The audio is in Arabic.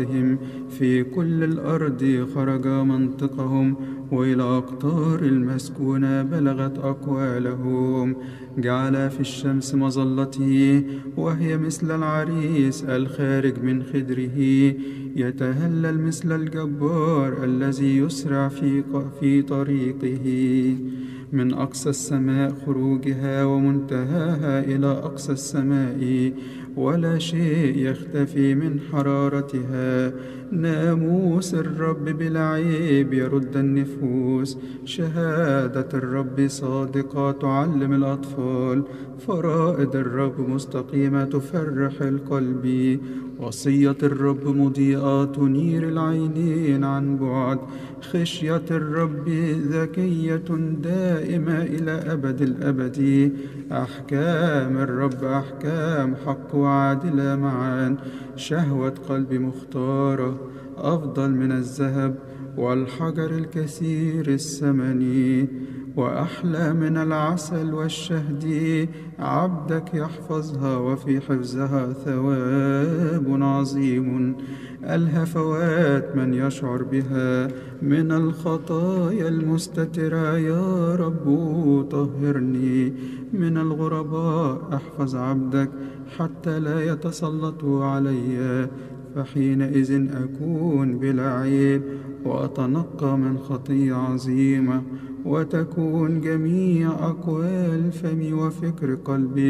في كل الأرض خرج منطقهم، وإلى أقطار المسكونة بلغت أقوالهم. جعل في الشمس مظلته، وهي مثل العريس الخارج من خدره، يتهلل مثل الجبار الذي يسرع في طريقه. من أقصى السماء خروجها، ومنتهاها إلى أقصى السماء، ولا شيء يختفي من حرارتها. ناموس الرب بلا عيب يرد النفوس، شهادة الرب صادقة تعلم الأطفال، فرائض الرب مستقيمة تفرح القلب. وصية الرب مضيئة تنير العينين عن بعد، خشية الرب ذكية دائمة إلى أبد الأبد. أحكام الرب أحكام حق وعادلة معا، شهوة قلب مختارة أفضل من الذهب والحجر الكثير الثمن، وأحلى من العسل والشهد. عبدك يحفظها، وفي حفظها ثواب عظيم. الهفوات من يشعر بها من الخطايا المستترة. يا رب طهرني من الغرباء، احفظ عبدك حتى لا يتسلطوا علي، فحينئذ أكون بلا عيب وأتنقى من خطية عظيمة، وتكون جميع أقوال فمي وفكر قلبي